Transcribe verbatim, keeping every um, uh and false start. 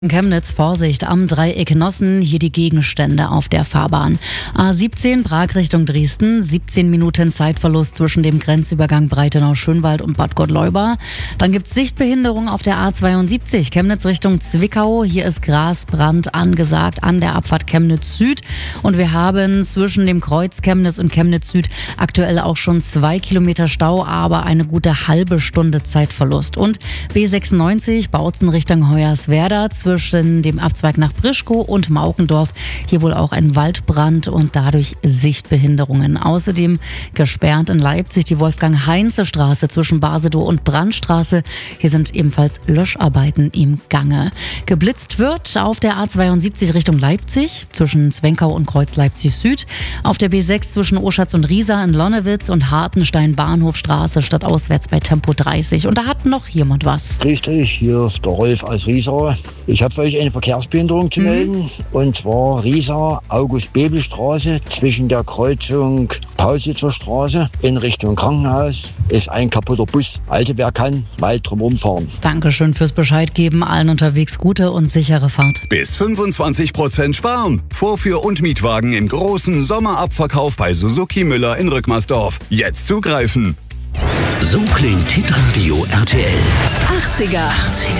Chemnitz, Vorsicht am Dreieck Nossen, hier die Gegenstände auf der Fahrbahn. A siebzehn, Prag Richtung Dresden, siebzehn Minuten Zeitverlust zwischen dem Grenzübergang Breitenau-Schönwald und Bad Gottleuba. Dann gibt es Sichtbehinderung auf der A zweiundsiebzig, Chemnitz Richtung Zwickau. Hier ist Grasbrand angesagt an der Abfahrt Chemnitz Süd. Und wir haben zwischen dem Kreuz Chemnitz und Chemnitz Süd aktuell auch schon zwei Kilometer Stau, aber eine gute halbe Stunde Zeitverlust. Und B sechsundneunzig, Bautzen Richtung Hoyerswerda, zwischen dem Abzweig nach Prischkow und Maukendorf. Hier wohl auch ein Waldbrand und dadurch Sichtbehinderungen. Außerdem gesperrt in Leipzig die Wolfgang-Heinze-Straße zwischen Basedow und Brandstraße. Hier sind ebenfalls Löscharbeiten im Gange. Geblitzt wird auf der A zweiundsiebzig Richtung Leipzig zwischen Zwenkau und Kreuz Leipzig Süd. Auf der B sechs zwischen Oschatz und Riesa in Lonnewitz und Hartenstein Bahnhofstraße stadtauswärts bei Tempo dreißig. Und da hat noch jemand was. Grüß dich, hier ist der Rolf aus Riesa. Ich habe für euch eine Verkehrsbehinderung zu melden. Mhm. Und zwar Riesa, August-Bebel-Straße, zwischen der Kreuzung Pausitzer Straße in Richtung Krankenhaus ist ein kaputter Bus. Also wer kann, weit drumherum fahren. Dankeschön fürs Bescheid geben. Allen unterwegs gute und sichere Fahrt. Bis fünfundzwanzig Prozent sparen. Vorführ- und Mietwagen im großen Sommerabverkauf bei Suzuki Müller in Rückmersdorf. Jetzt zugreifen. So klingt Hitradio R T L. achtziger. achtziger.